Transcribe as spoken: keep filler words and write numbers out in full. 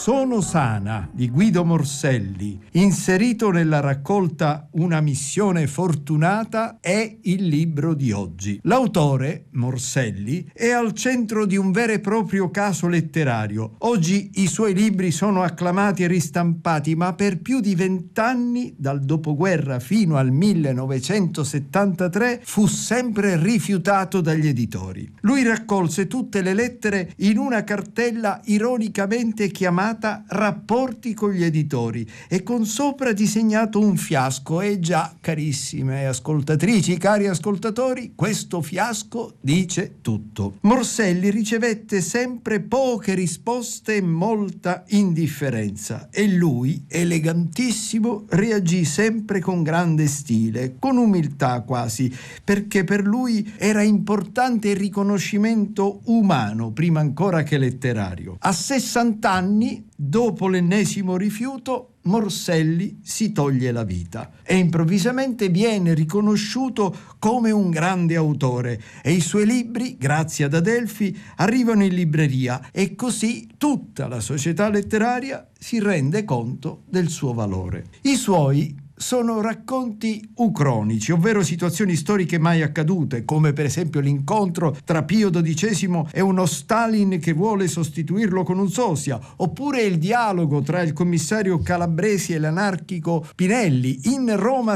Sono sana di Guido Morselli, inserito nella raccolta Una missione fortunata, è il libro di oggi. L'autore, Morselli, è al centro di un vero e proprio caso letterario. Oggi i suoi libri sono acclamati e ristampati, ma per più di vent'anni, dal dopoguerra fino al millenovecentosettantatré, fu sempre rifiutato dagli editori. Lui raccolse tutte le lettere in una cartella ironicamente chiamata Rapporti con gli editori e con sopra disegnato un fiasco. E già, carissime ascoltatrici, cari ascoltatori, questo fiasco dice tutto. Morselli ricevette sempre poche risposte e molta indifferenza, e lui, elegantissimo, reagì sempre con grande stile, con umiltà quasi, perché per lui era importante il riconoscimento umano prima ancora che letterario. A sessanta anni, dopo l'ennesimo rifiuto, Morselli si toglie la vita e improvvisamente viene riconosciuto come un grande autore, e i suoi libri, grazie ad Adelphi, arrivano in libreria, e così tutta la società letteraria si rende conto del suo valore. I suoi sono racconti ucronici, ovvero situazioni storiche mai accadute, come per esempio l'incontro tra Pio dodicesimo e uno Stalin che vuole sostituirlo con un sosia, oppure il dialogo tra il commissario Calabresi e l'anarchico Pinelli. In Roma